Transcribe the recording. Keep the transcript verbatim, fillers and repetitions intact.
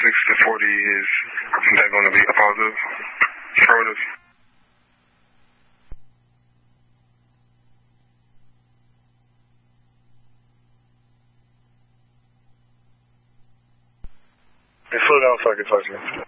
six to forty is that going to be a positive? Affirmative. Hey, slow down so I can talk to you.